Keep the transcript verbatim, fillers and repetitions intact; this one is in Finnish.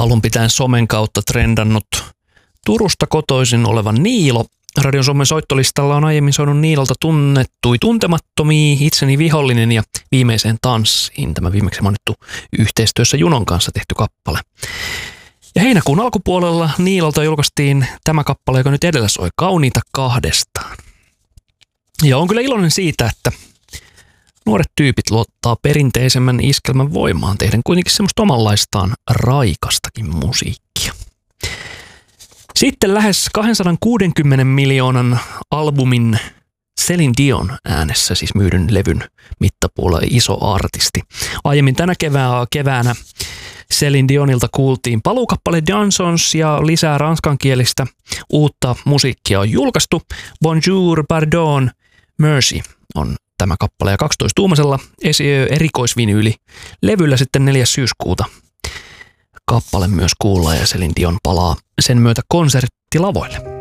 alun pitäen somen kautta trendannut Turusta kotoisin oleva Niilo. Radion Suomen soittolistalla on aiemmin soinut Niilolta Tunnettui tuntemattomia, Itseni vihollinen ja Viimeiseen tanssiin. Tämä viimeksi mainittu yhteistyössä Junon kanssa tehty kappale. Ja heinäkuun alkupuolella Niilolta julkaistiin tämä kappale, joka nyt edellä soi, Kauniita kahdestaan. Ja on kyllä iloinen siitä, että nuoret tyypit luottaa perinteisemmän iskelmän voimaan tehden kuitenkin semmoista omanlaistaan raikastakin musiikkia. Sitten lähes kaksisataakuusikymmentä miljoonan albumin Celine Dion äänessä, siis myydyn levyn mittapuolella iso artisti. Aiemmin tänä kevää, keväänä Celine Dionilta kuultiin paluukappale Dansons ja lisää ranskankielistä uutta musiikkia on julkaistu. Bonjour, pardon, merci on tämä kappale ja kaksitoista-tuumaisella erikoisvinyyli levyllä sitten neljäs syyskuuta. Kappale myös kuullaan ja Celine Dion palaa sen myötä konserttilavoille.